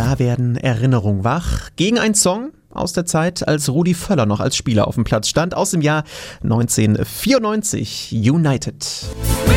Da werden Erinnerungen wach gegen einen Song aus der Zeit, als Rudi Völler noch als Spieler auf dem Platz stand, aus dem Jahr 1994, United.